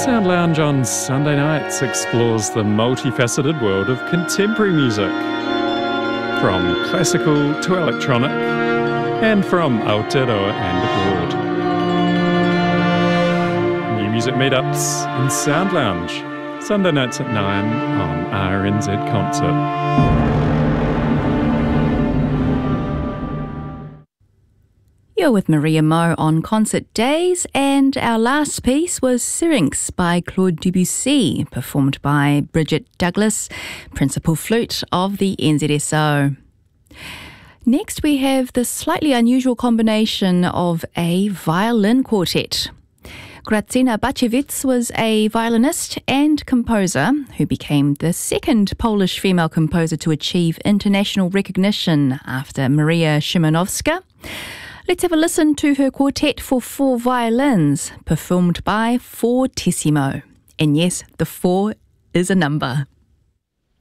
Sound Lounge on Sunday nights explores the multifaceted world of contemporary music, from classical to electronic, and from Aotearoa and abroad. New music meetups in Sound Lounge, Sunday nights at 9 on RNZ Concert. You're with Maria Mo on Concert Days, and our last piece was Syrinx by Claude Debussy, performed by Bridget Douglas, principal flute of the NZSO. Next we have the slightly unusual combination of a violin quartet. Grażyna Baciewicz was a violinist and composer who became the second Polish female composer to achieve international recognition after Maria Szymanowska. Let's have a listen to her quartet for 4 violins, performed by Fortissimo. And yes, the 4 is a number.